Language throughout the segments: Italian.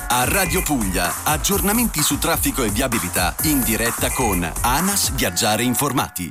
A Radio Puglia, aggiornamenti su traffico e viabilità in diretta con ANAS Viaggiare Informati.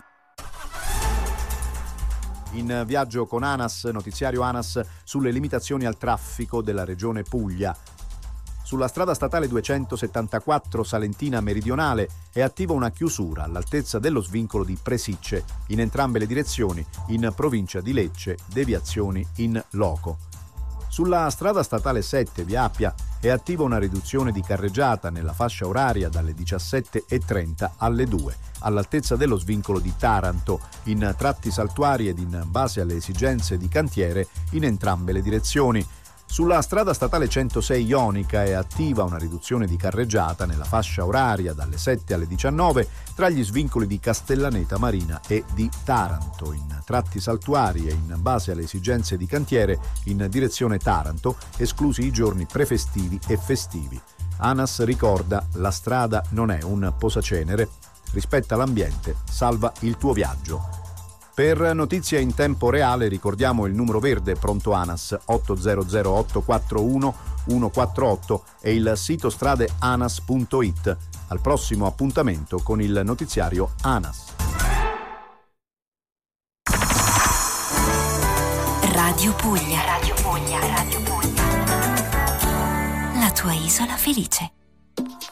In viaggio con ANAS, notiziario ANAS sulle limitazioni al traffico della regione Puglia. Sulla strada statale 274 Salentina Meridionale è attiva una chiusura all'altezza dello svincolo di Presicce, in entrambe le direzioni, in provincia di Lecce, deviazioni in loco. Sulla strada statale 7 via Appia è attiva una riduzione di carreggiata nella fascia oraria dalle 17:30 alle 2, all'altezza dello svincolo di Taranto, in tratti saltuari ed in base alle esigenze di cantiere in entrambe le direzioni. Sulla strada statale 106 Ionica è attiva una riduzione di carreggiata nella fascia oraria dalle 7 alle 19 tra gli svincoli di Castellaneta Marina e di Taranto, in tratti saltuari e in base alle esigenze di cantiere in direzione Taranto, esclusi i giorni prefestivi e festivi. ANAS ricorda: la strada non è un posacenere, rispetta l'ambiente, salva il tuo viaggio. Per notizie in tempo reale ricordiamo il numero verde pronto ANAS 800 841 148 e il sito stradeanas.it. Al prossimo appuntamento con il notiziario ANAS. Radio Puglia. Radio Puglia. Radio Puglia. La tua isola felice.